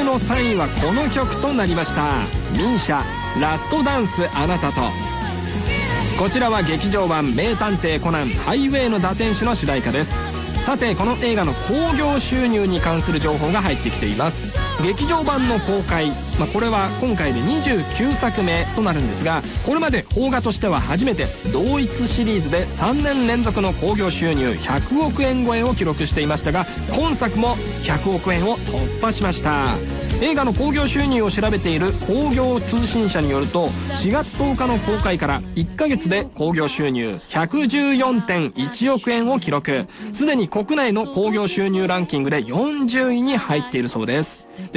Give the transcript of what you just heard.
の3位はこの曲となりました。MISIAラストダンスあなたと。こちらは劇場版名探偵コナンハイウェイの打天使の主題歌です。さてこの映画の興行収入に関する情報が入ってきています。劇場版の公開、これは今回で29作目となるんですが、これまで邦画としては初めて同一シリーズで3年連続の興行収入100億円超えを記録していましたが、今作も100億円を突破しました。映画の興行収入を調べている興行通信社によると、4月10日の公開から1ヶ月で興行収入 114.1 億円を記録。すでに国内の興行収入ランキングで40位に入っているそうです。